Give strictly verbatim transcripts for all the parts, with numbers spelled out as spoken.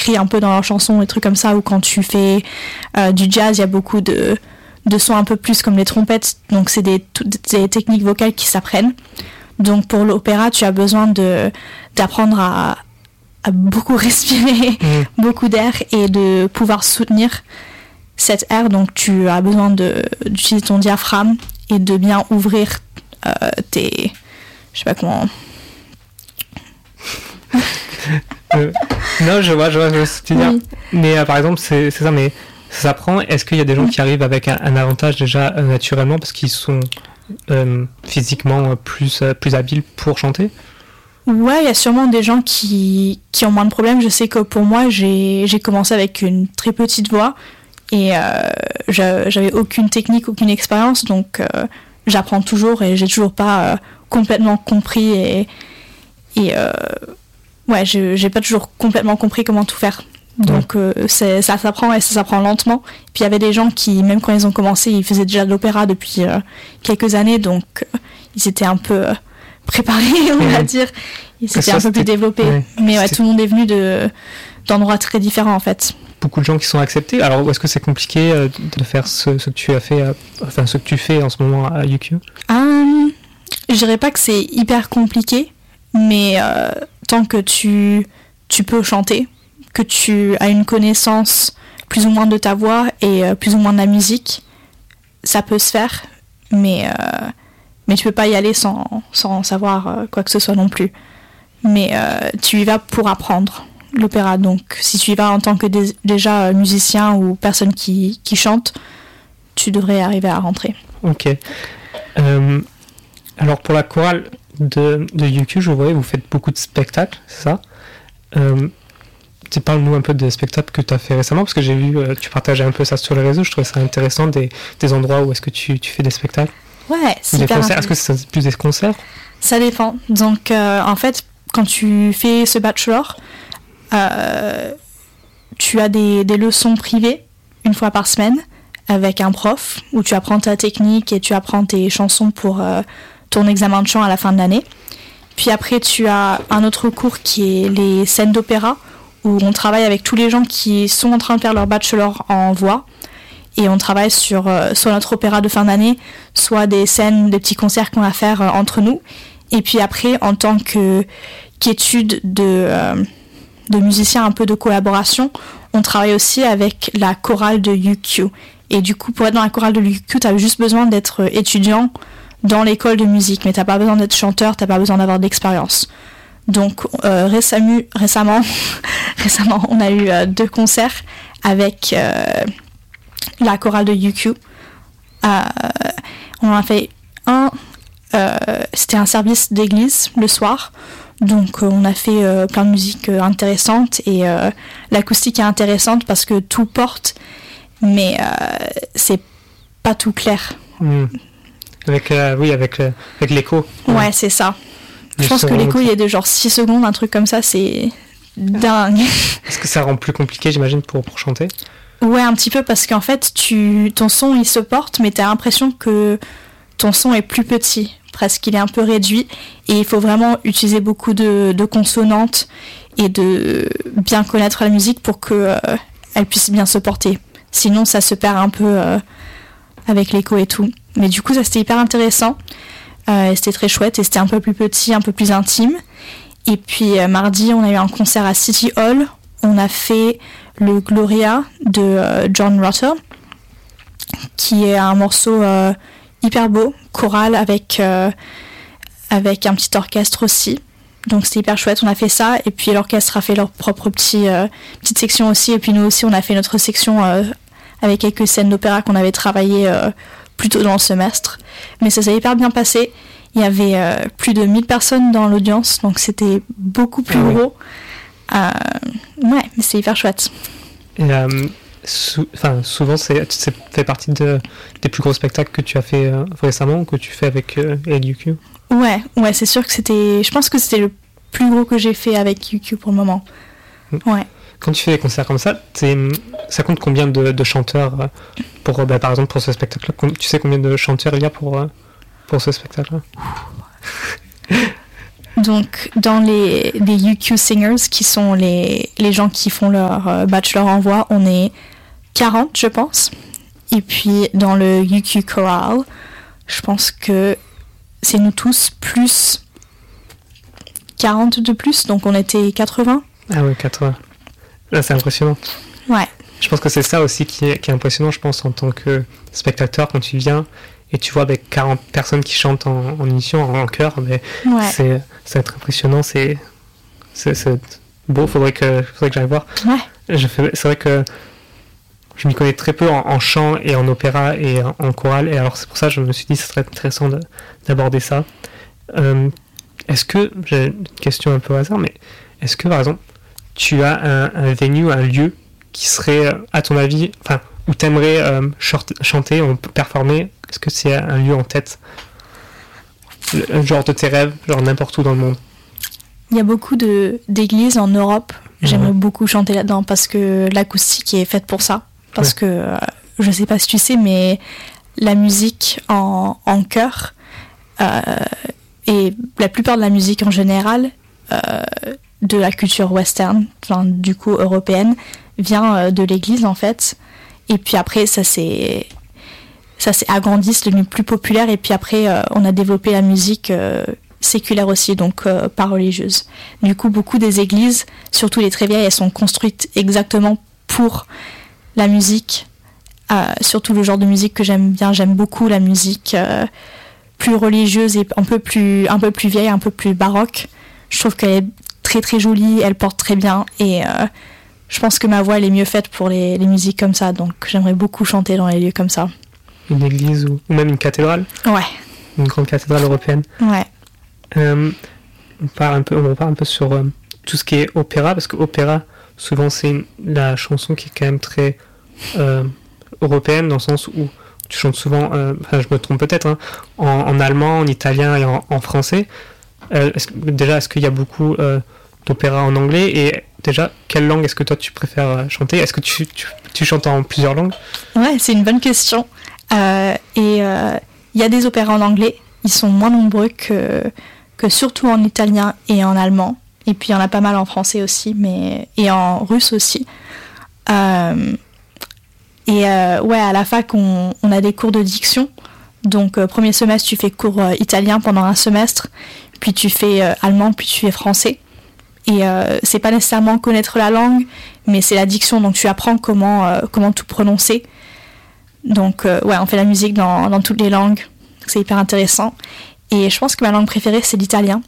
crient un peu dans leurs chansons, des trucs comme ça, ou quand tu fais euh, du jazz, il y a beaucoup de, de sons un peu plus comme les trompettes, donc c'est des, des techniques vocales qui s'apprennent. Donc pour l'opéra, tu as besoin de, d'apprendre à, à beaucoup respirer, mmh. beaucoup d'air, et de pouvoir soutenir cet air. Donc tu as besoin de, d'utiliser ton diaphragme et de bien ouvrir euh, tes... Je sais pas comment... euh, non, je vois, je vois, je vois ce que tu veux dire. Oui. Mais euh, par exemple, c'est, c'est ça, mais ça s'apprend. Est-ce qu'il y a des gens qui arrivent avec un, un avantage déjà euh, naturellement parce qu'ils sont euh, physiquement plus, euh, plus habiles pour chanter? Ouais, il y a sûrement des gens qui, qui ont moins de problèmes. Je sais que pour moi, j'ai, j'ai commencé avec une très petite voix et euh, j'avais aucune technique, aucune expérience, donc euh, j'apprends toujours et j'ai toujours pas euh, complètement compris et, et euh, ouais, je, j'ai pas toujours complètement compris comment tout faire. Donc euh, c'est, ça s'apprend et ça s'apprend lentement. Puis il y avait des gens qui, même quand ils ont commencé, ils faisaient déjà de l'opéra depuis euh, quelques années, donc euh, ils étaient un peu euh, préparés, on va dire. Ils étaient un peu plus développés. Ouais. Mais ouais, tout le monde est venu de, d'endroits très différents en fait. Beaucoup de gens qui sont acceptés. Alors est-ce que c'est compliqué euh, de faire ce, ce que tu as fait, euh, enfin ce que tu fais en ce moment à U Q? um, Je dirais pas que c'est hyper compliqué, mais euh, tant que tu, tu peux chanter, que tu as une connaissance plus ou moins de ta voix et euh, plus ou moins de la musique, ça peut se faire, mais, euh, mais tu peux pas y aller sans, sans savoir euh, quoi que ce soit non plus. Mais euh, tu y vas pour apprendre l'opéra, donc si tu y vas en tant que dé- déjà euh, musicien ou personne qui, qui chante, tu devrais arriver à rentrer. Ok. Euh, alors pour la chorale de, de U Q, je voyais, vous faites beaucoup de spectacles, c'est ça? euh, Parle-nous un peu des spectacles que tu as fait récemment, parce que j'ai vu, euh, tu partageais un peu ça sur les réseaux, je trouvais ça intéressant, des, des endroits où est-ce que tu, tu fais des spectacles. Ouais, c'est des concerts. Est-ce que c'est plus des concerts? Ça dépend. Donc euh, en fait, quand tu fais ce bachelor, euh, tu as des, des leçons privées une fois par semaine avec un prof, où tu apprends ta technique et tu apprends tes chansons pour euh, ton examen de chant à la fin de l'année. Puis après, tu as un autre cours qui est les scènes d'opéra, où on travaille avec tous les gens qui sont en train de faire leur bachelor en voix, et on travaille sur euh, soit notre opéra de fin d'année, soit des scènes, des petits concerts qu'on va faire euh, entre nous. Et puis après, en tant que, qu'étude de, euh, de musiciens, un peu de collaboration, on travaille aussi avec la chorale de U Q. Et du coup, pour être dans la chorale de U Q, tu as juste besoin d'être étudiant dans l'école de musique, mais tu n'as pas besoin d'être chanteur, tu n'as pas besoin d'avoir d'expérience. Donc euh, récemment, récemment, récemment, on a eu euh, deux concerts avec euh, la chorale de U Q. Euh, on en a fait un, euh, c'était un service d'église le soir. Donc euh, on a fait euh, plein de musique euh, intéressante et euh, l'acoustique est intéressante parce que tout porte, mais euh, c'est pas tout clair. Mmh. Avec, euh, oui, avec, euh, avec l'écho. Ouais, ouais, c'est ça. Je pense que l'écho, il est de genre six secondes, un truc comme ça, c'est dingue. Est-ce que ça rend plus compliqué, j'imagine, pour, pour chanter? Ouais, un petit peu, parce qu'en fait, tu, ton son, il se porte, mais t'as l'impression que ton son est plus petit, presque, il est un peu réduit, et il faut vraiment utiliser beaucoup de, de consonantes et de bien connaître la musique pour qu'elle euh, puisse bien se porter. Sinon, ça se perd un peu euh, avec l'écho et tout. Mais du coup, ça, c'était hyper intéressant. Euh, c'était très chouette et c'était un peu plus petit, un peu plus intime. Et puis euh, mardi, on a eu un concert à City Hall. On a fait le Gloria de euh, John Rutter, qui est un morceau euh, hyper beau, choral avec, euh, avec un petit orchestre aussi. Donc c'était hyper chouette, on a fait ça. Et puis l'orchestre a fait leur propre petit, euh, petite section aussi. Et puis nous aussi, on a fait notre section euh, avec quelques scènes d'opéra qu'on avait travaillé euh, plus tôt dans le semestre. Mais ça s'est hyper bien passé. Il y avait euh, plus de mille personnes dans l'audience, donc c'était beaucoup plus ah, gros. Oui. Euh, ouais, mais c'est hyper chouette. Et euh, sou- souvent, c'est, c'est fait partie de, des plus gros spectacles que tu as fait euh, récemment ou que tu fais avec euh, U Q? Ouais, ouais, c'est sûr que c'était... Je pense que c'était le plus gros que j'ai fait avec U Q pour le moment. Ouais. Quand tu fais des concerts comme ça, ça compte combien de, de chanteurs pour, bah, par exemple, pour ce spectacle? Tu sais combien de chanteurs il y a pour, pour ce spectacle? Donc, dans les, les U Q Singers, qui sont les, les gens qui font leur euh, bachelor en voix, on est quarante, je pense. Et puis, dans le U Q Choral, je pense que c'est nous tous plus quarante de plus, donc on était quatre-vingts. Ah oui, quatre-vingts. Là, c'est impressionnant. Ouais. Je pense que c'est ça aussi qui est, qui est impressionnant, je pense, en tant que spectateur, quand tu viens et tu vois avec quarante personnes qui chantent en, en émission, en, en chœur, mais Ouais. c'est, c'est être impressionnant, c'est, c'est, c'est beau, faudrait que, faudrait que j'aille voir. Ouais. Je fais, c'est vrai que je m'y connais très peu en, en chant et en opéra et en, en chorale, et alors c'est pour ça que je me suis dit que ce serait intéressant de, d'aborder ça. Euh, est-ce que, j'ai une question un peu au hasard, mais est-ce que par exemple, tu as un, un venue, un lieu qui serait, à ton avis, enfin, où tu aimerais euh, chanter ou performer? Est-ce que c'est un lieu en tête? Le genre de tes rêves, genre n'importe où dans le monde? Il y a beaucoup de, d'églises en Europe. J'aimerais Ouais. beaucoup chanter là-dedans parce que l'acoustique est faite pour ça. Parce Ouais. que, euh, je sais pas si tu sais, mais la musique en, en chœur, euh, et la plupart de la musique en général, euh, de la culture western, enfin, du coup européenne, vient euh, de l'église en fait. Et puis après, ça s'est, ça s'est agrandi, c'est devenu plus populaire. Et puis après, euh, on a développé la musique euh, séculaire aussi, donc euh, pas religieuse. Du coup, beaucoup des églises, surtout les très vieilles, elles sont construites exactement pour la musique. Euh, surtout le genre de musique que j'aime bien. J'aime beaucoup la musique euh, plus religieuse et un peu plus, un peu plus vieille, un peu plus baroque. Je trouve qu'elle est très très jolie, elle porte très bien et euh, je pense que ma voix elle est mieux faite pour les, les musiques comme ça, donc j'aimerais beaucoup chanter dans les lieux comme ça. Une église ou, ou même une cathédrale? Ouais, Une grande cathédrale européenne? ouais. Euh, on parle un peu, on repart un peu sur euh, tout ce qui est opéra, parce que opéra, souvent c'est une- la chanson qui est quand même très euh, européenne, dans le sens où tu chantes souvent, euh, enfin je me trompe peut-être, hein, en, en allemand, en italien et en, en français. Euh, est-ce que- déjà, est-ce qu'il y a beaucoup euh, d'opéra en anglais? Et déjà, quelle langue est-ce que toi tu préfères euh, chanter? Est-ce que tu, tu, tu chantes en plusieurs langues? Ouais, c'est une bonne question. Euh, et il euh, y a des opéras en anglais, ils sont moins nombreux que, que surtout en italien et en allemand. Et puis il y en a pas mal en français aussi, mais et en russe aussi. Euh, et euh, ouais, à la fac, on, on a des cours de diction. Donc euh, premier semestre, tu fais cours euh, italien pendant un semestre, puis tu fais euh, allemand, puis tu fais français. Et euh, c'est pas nécessairement connaître la langue, mais c'est la diction, donc tu apprends comment, euh, comment tout prononcer. Donc euh, ouais, on fait la musique dans, dans toutes les langues, c'est hyper intéressant. Et je pense que ma langue préférée, c'est l'italien.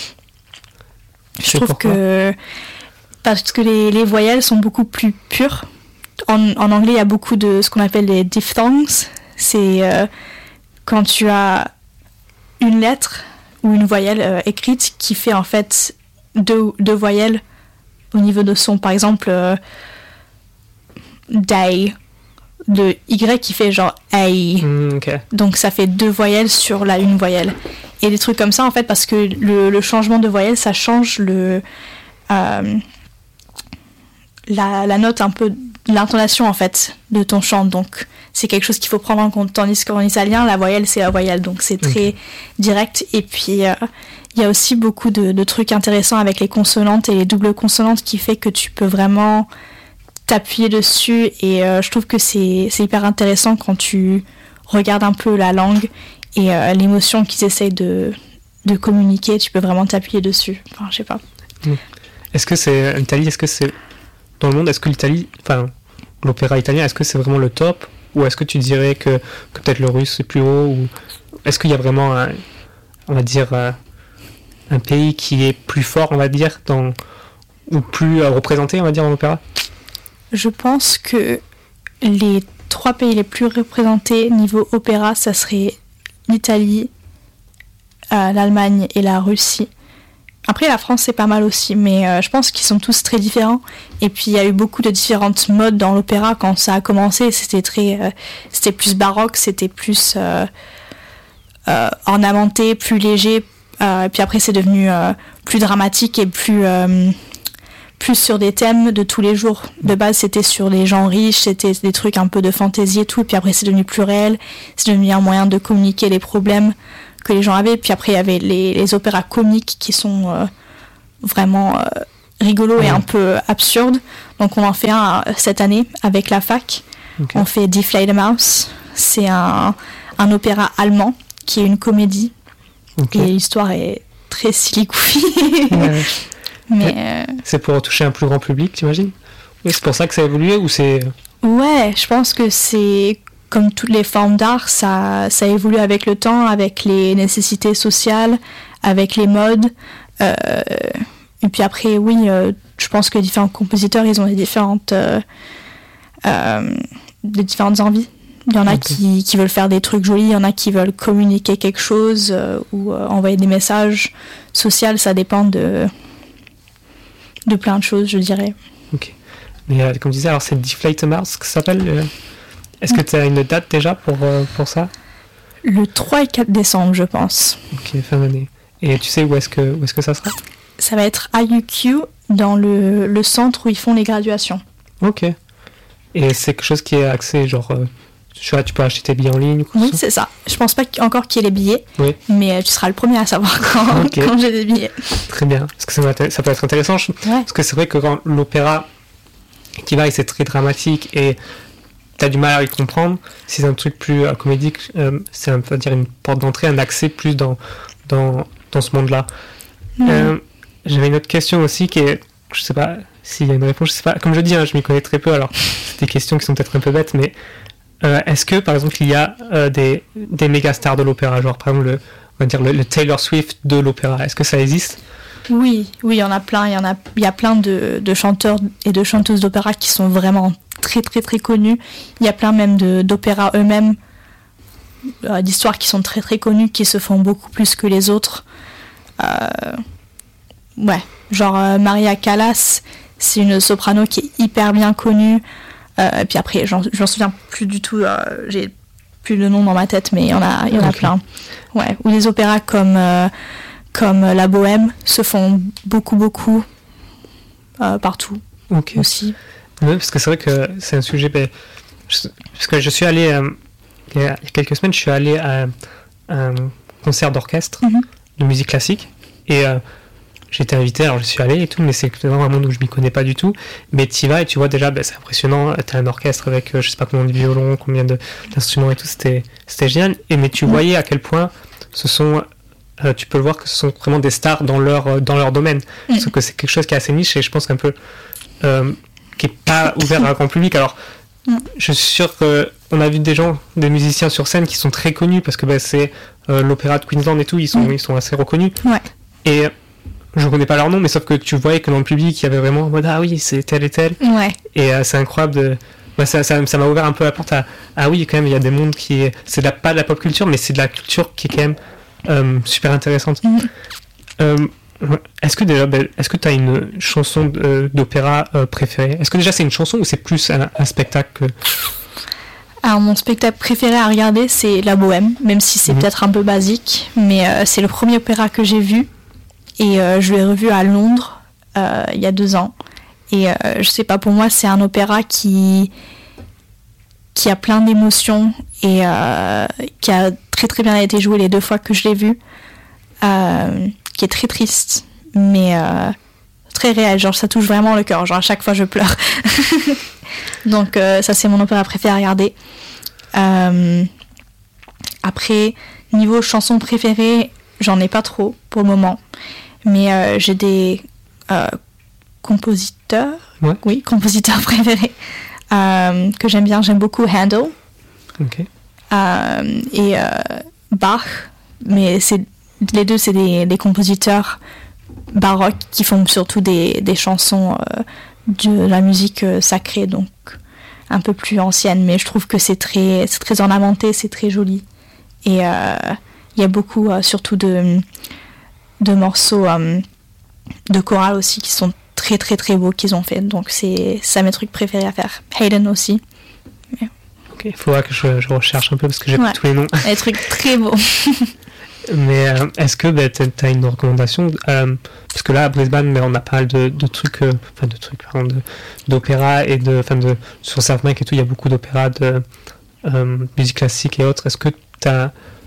Je C'est trouve pourquoi? que... Parce que les, les voyelles sont beaucoup plus pures. En, en anglais, il y a beaucoup de ce qu'on appelle les diphthongs. C'est euh, quand tu as une lettre ou une voyelle euh, écrite qui fait en fait deux, deux voyelles au niveau de son. Par exemple, euh, day, le Y qui fait genre A. Mm, ok. Donc ça fait deux voyelles sur la une voyelle. Et des trucs comme ça en fait parce que le, le changement de voyelle ça change le euh, la, la note un peu, l'intonation en fait de ton chant. Donc c'est quelque chose qu'il faut prendre en compte. Tandis qu'en italien la voyelle c'est la voyelle donc c'est très okay. direct. Et puis il euh, y a aussi beaucoup de, de trucs intéressants avec les consonantes et les doubles consonantes qui fait que tu peux vraiment t'appuyer dessus et euh, je trouve que c'est, c'est hyper intéressant quand tu regardes un peu la langue et euh, l'émotion qu'ils essayent de, de communiquer, tu peux vraiment t'appuyer dessus. Enfin, je sais pas. Est-ce que c'est l'Italie, est-ce que c'est dans le monde, est-ce que l'Italie, enfin l'opéra italien, est-ce que c'est vraiment le top ou est-ce que tu dirais que, que peut-être le russe c'est plus haut ou est-ce qu'il y a vraiment un, on va dire un, un pays qui est plus fort, on va dire, dans ou plus euh, représenté, on va dire, dans l'opéra? Je pense que les trois pays les plus représentés niveau opéra, ça serait l'Italie, euh, l'Allemagne et la Russie. Après, la France, c'est pas mal aussi, mais euh, je pense qu'ils sont tous très différents. Et puis, il y a eu beaucoup de différentes modes dans l'opéra quand ça a commencé. C'était très, euh, c'était plus baroque, c'était plus euh, euh, ornementé, plus léger. Euh, et puis après, c'est devenu euh, plus dramatique et plus... Euh, plus sur des thèmes de tous les jours. De base, c'était sur les gens riches, c'était des trucs un peu de fantaisie et tout, et puis après, c'est devenu plus réel, c'est devenu un moyen de communiquer les problèmes que les gens avaient. Puis après, il y avait les, les opéras comiques qui sont euh, vraiment euh, rigolos ouais. et un peu absurdes. Donc on en fait un euh, cette année avec la fac. Okay. On fait Die Fledermaus. C'est un, un opéra allemand qui est une comédie. Okay. Et l'histoire est très silly goofy. Ouais. Mais euh... c'est pour toucher un plus grand public, t'imagines? Oui, c'est pour ça que ça a évolué ou c'est... Ouais, je pense que c'est comme toutes les formes d'art, ça, ça évolue avec le temps, avec les nécessités sociales, avec les modes. Euh, et puis après, oui, euh, je pense que les différents compositeurs, ils ont des différentes, euh, euh, des différentes envies. Il y en a okay. qui, qui veulent faire des trucs jolis, il y en a qui veulent communiquer quelque chose euh, ou euh, envoyer des messages sociaux, ça dépend de, de plein de choses, je dirais. Ok. Mais euh, comme je disais, alors c'est Die Fledermaus que ça s'appelle euh... Est-ce que tu as une date déjà pour, euh, pour ça? Le trois et quatre décembre, je pense. Ok, fin d'année. Et tu sais où est-ce que, où est-ce que ça sera? Ça va être à U Q, dans le, le centre où ils font les graduations. Ok. Et c'est quelque chose qui est axé, genre, euh, tu vois, tu peux acheter tes billets en ligne? Oui, c'est ça. Je pense pas encore qu'il y ait les billets, oui. mais euh, tu seras le premier à savoir quand, okay. quand j'ai des billets. Très bien, parce que ça, ça peut être intéressant. Je... Ouais. Parce que c'est vrai que quand l'opéra qui va, c'est très dramatique et t'as du mal à y comprendre. Si c'est un truc plus euh, comédique, euh, c'est un peu dire une porte d'entrée, un accès plus dans, dans, dans ce monde-là. Mmh. Euh, j'avais une autre question aussi qui est, je sais pas s'il y a une réponse, je sais pas. Comme je dis, hein, je m'y connais très peu, alors c'est des questions qui sont peut-être un peu bêtes, mais euh, est-ce que par exemple il y a euh, des, des méga stars de l'opéra, genre par exemple le, on va dire le, le Taylor Swift de l'opéra, est-ce que ça existe? Oui, oui, il y en a plein. Il y en a, il y a plein de, de chanteurs et de chanteuses d'opéra qui sont vraiment très, très, très connus. Il y a plein même de, d'opéras eux-mêmes, euh, d'histoires qui sont très, très connues, qui se font beaucoup plus que les autres. Euh, ouais, genre euh, Maria Callas, c'est une soprano qui est hyper bien connue. Euh, et puis après, j'en, j'en souviens plus du tout. Euh, j'ai plus le nom dans ma tête, mais il y en a, il y en a okay. plein. Ouais, ou des opéras comme euh, comme La Bohème se font beaucoup, beaucoup euh, partout okay. aussi. Oui, parce que c'est vrai que c'est un sujet... Ben, je, parce que je suis allé... Euh, il y a quelques semaines, je suis allé à un concert d'orchestre mm-hmm. de musique classique. Et euh, j'ai été invité, alors je suis allé et tout, mais c'est vraiment un monde où je m'y connais pas du tout. Mais tu y vas et tu vois déjà, ben, c'est impressionnant. Tu as un orchestre avec, euh, je sais pas combien de violons, combien de, d'instruments et tout. C'était, c'était génial. Et, mais tu mm-hmm. voyais à quel point ce sont... Euh, tu peux le voir que ce sont vraiment des stars dans leur, euh, dans leur domaine. Mm. Sauf que c'est quelque chose qui est assez niche et je pense qu'un peu... Euh, qui n'est pas ouvert à un grand public. Alors, mm. je suis sûr qu'on a vu des gens, des musiciens sur scène qui sont très connus parce que bah, c'est euh, l'opéra de Queensland et tout, ils sont, mm. ils sont assez reconnus. Ouais. Et je ne connais pas leur nom, mais sauf que tu voyais que dans le public, il y avait vraiment en mode ah oui, c'est tel et tel. Ouais. Et euh, c'est incroyable de... Bah, ça, ça, ça m'a ouvert un peu la porte à ah oui, quand même, il y a des mondes qui. Est... C'est de la, pas de la pop culture, mais c'est de la culture qui est quand même euh, super intéressante. Mm. Euh, Est-ce que déjà, est-ce que tu as une chanson d'opéra préférée? Est-ce que déjà c'est une chanson ou c'est plus un, un spectacle que... Alors mon spectacle préféré à regarder c'est La Bohème, même si c'est mmh. peut-être un peu basique, mais euh, c'est le premier opéra que j'ai vu et euh, je l'ai revu à Londres euh, il y a deux ans. Et euh, je sais pas, pour moi c'est un opéra qui qui a plein d'émotions et euh, qui a très très bien été joué les deux fois que je l'ai vu. Euh, qui est très triste, mais euh, très réel, genre ça touche vraiment le cœur, genre à chaque fois je pleure. Donc euh, ça c'est mon opéra préféré à regarder. Euh, après, niveau chanson préférée, j'en ai pas trop pour le moment, mais euh, j'ai des euh, compositeurs, ouais. oui, compositeurs préférés euh, que j'aime bien, j'aime beaucoup Handel okay. euh, et euh, Bach, mais c'est les deux, c'est des, des compositeurs baroques qui font surtout des, des chansons euh, de la musique euh, sacrée, donc un peu plus ancienne, mais je trouve que c'est très, c'est très ornementé, c'est très joli. Et il euh, y a beaucoup, euh, surtout de, de morceaux euh, de chorale aussi, qui sont très très très beaux qu'ils ont fait, donc c'est ça mes trucs préférés à faire. Haydn aussi. Mais... Ok, il faudra que je, je recherche un peu parce que j'ai ouais. pas tous les noms. Des trucs très beaux. Mais euh, est-ce que bah, tu as une recommandation euh, parce que là à Brisbane bah, on a pas mal de, de trucs enfin euh, de trucs pardon, de, d'opéra et de, de sur South Bank et tout, il y a beaucoup d'opéras de euh, musique classique et autres. Est-ce que tu as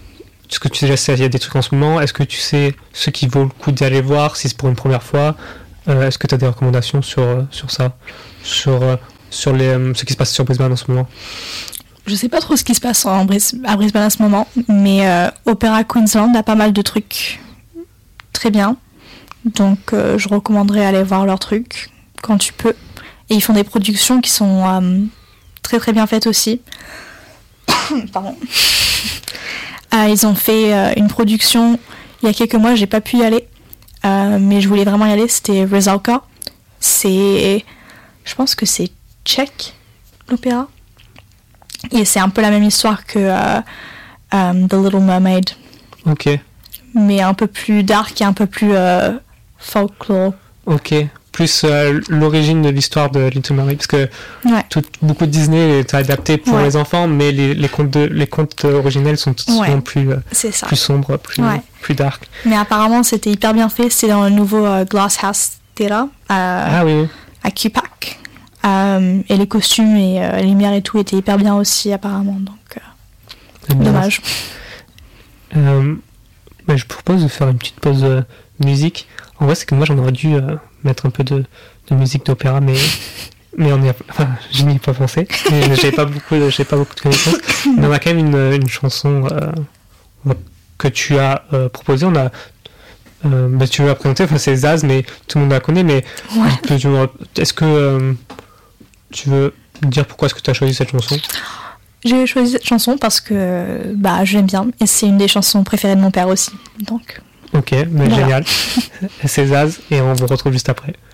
est-ce que tu sais s'il y a des trucs en ce moment? Est-ce que tu sais ce qui vaut le coup d'aller voir si c'est pour une première fois? euh, Est-ce que tu as des recommandations sur, sur ça? Sur, euh, sur les, euh, ce qui se passe sur Brisbane en ce moment? Je sais pas trop ce qui se passe en Bris- à Brisbane à ce moment, mais euh, Opéra Queensland a pas mal de trucs très bien. Donc euh, je recommanderais aller voir leurs trucs quand tu peux. Et ils font des productions qui sont euh, très très bien faites aussi. Pardon. Euh, ils ont fait euh, une production il y a quelques mois, j'ai pas pu y aller, euh, mais je voulais vraiment y aller. C'était Rusalka. C'est, je pense que c'est tchèque l'opéra, et c'est un peu la même histoire que euh, um, The Little Mermaid. Ok. Mais un peu plus dark et un peu plus euh, folklore. Ok. Plus euh, l'origine de l'histoire de Little Mermaid, parce que ouais. tout, beaucoup de Disney est adapté pour ouais. les enfants, mais les, les contes de, les contes originels sont souvent ouais. plus, euh, plus sombres, plus, ouais. plus dark. Mais apparemment, c'était hyper bien fait. C'était dans le nouveau euh, Glasshouse Theatre à, ah, oui, oui. à Cupac. Euh, et les costumes et euh, les lumières et tout étaient hyper bien aussi, apparemment. Donc, euh, dommage. Euh, bah, je propose de faire une petite pause euh, musique. En vrai, c'est que moi, j'en aurais dû euh, mettre un peu de, de musique d'opéra, mais, mais on y a, enfin, je n'y ai pas pensé. Mais j'ai pas beaucoup, de, j'ai pas beaucoup de connaissances. Mais on a quand même une, une chanson euh, que tu as euh, proposée. On a, euh, bah, tu veux la présenter, enfin, c'est Zaz, mais tout le monde la connaît. Mais ouais. peut, est-ce que euh, tu veux dire pourquoi est-ce que tu as choisi cette chanson? J'ai choisi cette chanson parce que bah, je l'aime bien et c'est une des chansons préférées de mon père aussi. Donc. Ok, mais voilà. Génial. C'est Zaz et on vous retrouve juste après.